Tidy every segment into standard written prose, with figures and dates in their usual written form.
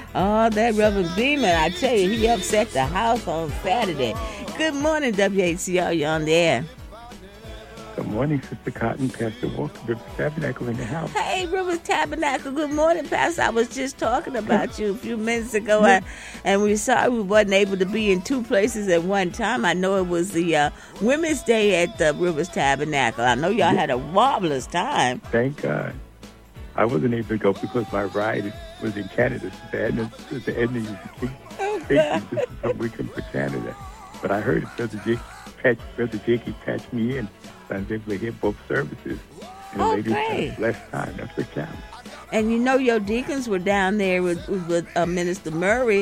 Oh, that Reverend Beeman, I tell you, he upset the house on Saturday. Good morning, WHCR. You on the air? Good morning, Sister Cotton, Pastor Walker, Rivers Tabernacle in the house. Hey, Rivers Tabernacle. Good morning, Pastor. I was just talking about you a few minutes ago, and we saw we wasn't able to be in two places at one time. I know it was the Women's Day at the Rivers Tabernacle. I know y'all had a marvelous time. Thank God. I wasn't able to go because my ride was in Canada. Sister Edna used to take me some weekend for Canada. But I heard Brother Jakey patched me in. I was able to hear both services. And the ladies had a blessed time. That's what counts. And you know your deacons were down there with Minister Murray.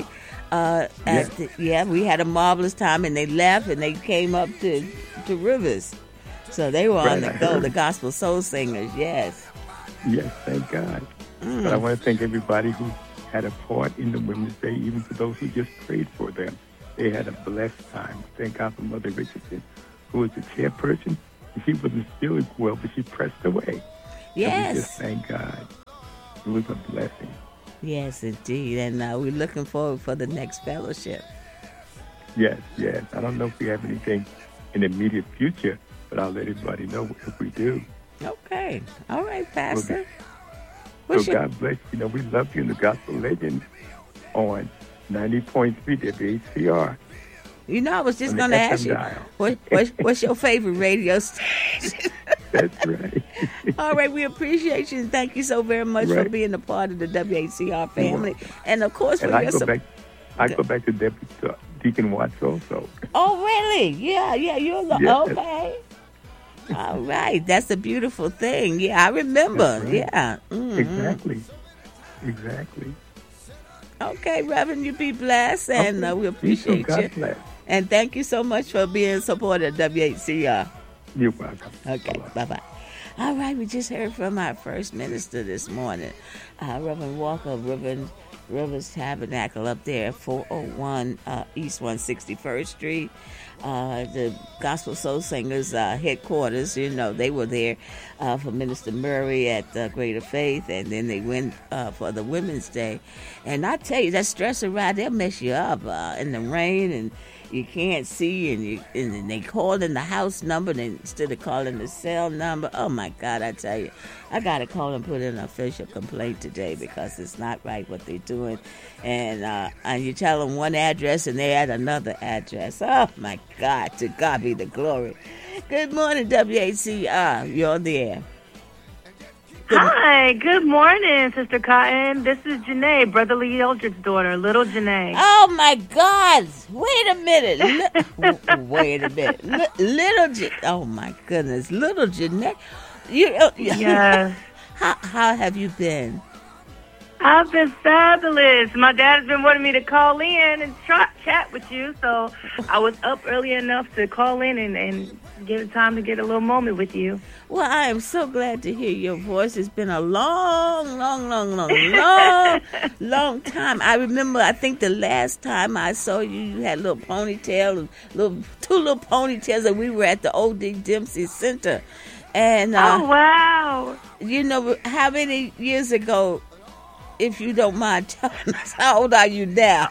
We had a marvelous time, and they left, and they came up to Rivers. So they were on the go, the gospel soul singers, yes. Yes, thank God. But I want to thank everybody who had a part in the Women's Day, even for those who just prayed for them. They had a blessed time. Thank God for Mother Richardson, who was the chairperson. She wasn't feeling well, but she pressed away. Yes. So we just thank God. It was a blessing. Yes, indeed. And we're looking forward for the next fellowship. Yes. I don't know if we have anything in the immediate future, but I'll let everybody know if we do. Okay. All right, Pastor. God bless you. We love you in the Gospel Legends on 90.3 WHCR. I was just going to ask you, what's your favorite radio station? That's right. All right, we appreciate you, and thank you so very much for being a part of the WHCR family. And, of course, for your support. I go back to Deacon Watts also. Oh, really? Yeah, you're okay. All right, that's a beautiful thing. Yeah, I remember. Right. Yeah. Mm-hmm. Exactly. Okay, Reverend, you be blessed, and we appreciate you. Bless. And thank you so much for being supported of WHCR. You're welcome. Okay, bye-bye. All right, we just heard from our first minister this morning, Reverend Walker, Rivers Tabernacle up there, 401 East 161st Street. The Gospel Soul Singers headquarters, they were there for Minister Murray at Greater Faith, and then they went for the Women's Day. And I tell you, that stretcher ride, they'll mess you up in the rain, and you can't see, and they called in the house number instead of calling the cell number. Oh, my God, I tell you. I got to call and put in an official complaint today because it's not right what they're doing. And you tell them one address, and they add another address. Oh, my God, to God be the glory. Good morning, WHCR. You're on the air. Hi, good morning, Sister Cotton. This is Janae, Brother Lee Eldridge's daughter, little Janae. Oh, my God. Wait a minute. Wait a minute. Oh, my goodness. Little Janae. Yes. How have you been? I've been fabulous. My dad's been wanting me to call in and chat with you, so I was up early enough to call in and give it time to get a little moment with you. Well, I am so glad to hear your voice. It's been a long time. I remember, I think the last time I saw you, you had a little ponytail, two little ponytails, and we were at the O.D. Dempsey Center. And oh, wow. How many years ago, if you don't mind telling us, how old are you now?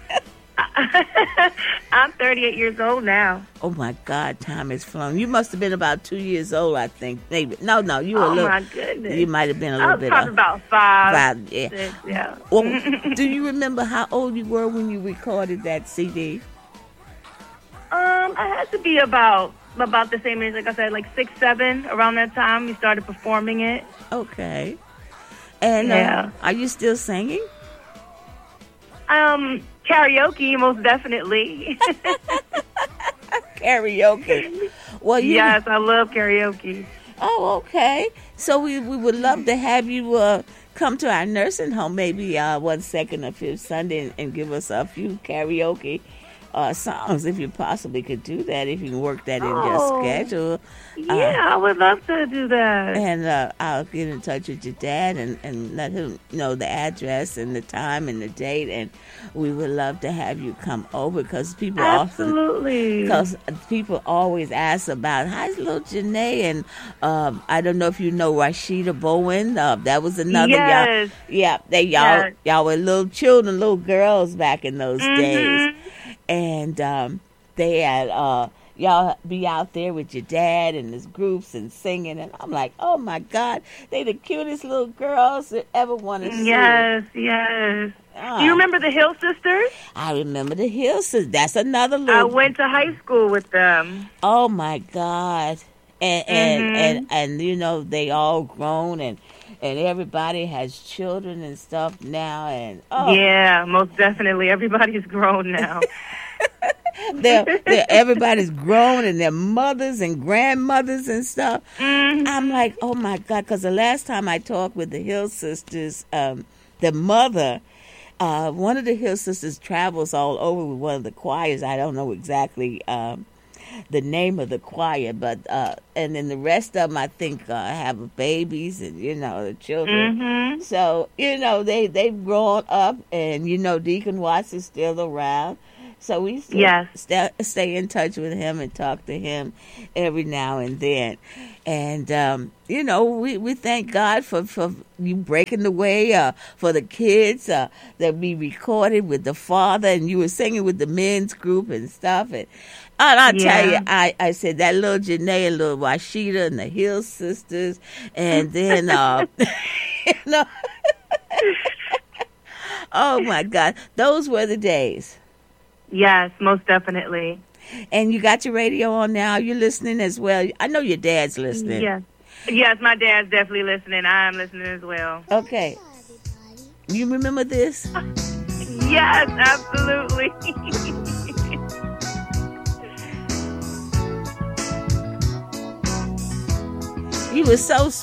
I'm 38 years old now. Oh, my God, time has flown. You must have been about 2 years old, I think. Maybe. No, you were a little. Oh, my goodness. You might have been a little bit. I was about five. Yeah. 6, yeah. Well, do you remember how old you were when you recorded that CD? I had to be about the same age, like I said, like 6, 7, around that time. We started performing it. Okay. And are you still singing? Karaoke, most definitely. Karaoke. Well, yes, I love karaoke. Oh, okay. So we would love to have you come to our nursing home maybe one second or fifth Sunday and give us a few karaoke songs if you possibly could do that, if you can work that in your schedule. Yeah, I would love to do that. And I'll get in touch with your dad and let him know the address and the time and the date, and we would love to have you come over because people always ask about how's little Janae, and I don't know if you know Rashida Bowen. That was another y'all were little children, little girls back in those days, and they had y'all be out there with your dad and his groups and singing, and I'm like, oh my God, they the cutest little girls that ever want to see. Yes. Do you remember the Hill Sisters? I remember the Hill Sisters. That's another little. I went to high school with them. Oh my God, and you know they all grown and everybody has children and stuff now, and yeah, most definitely everybody's grown now. Everybody's grown and their mothers and grandmothers and stuff. I'm like, oh my God, because the last time I talked with the Hill Sisters, the mother, one of the Hill Sisters travels all over with one of the choirs. I don't know exactly the name of the choir, but and then the rest of them, I think, have babies and the children. So they've grown up, and Deacon Watts is still around. So we still stay in touch with him and talk to him every now and then. And, we thank God for you breaking the way for the kids that we recorded with the father, and you were singing with the men's group and stuff. And I'll tell you, I said that little Janae and little Rashida and the Hill Sisters, and then, oh, my God, those were the days. Yes, most definitely. And you got your radio on now. You're listening as well. I know your dad's listening. Yes, my dad's definitely listening. I'm listening as well. Okay. You remember this? Yes, absolutely. He was so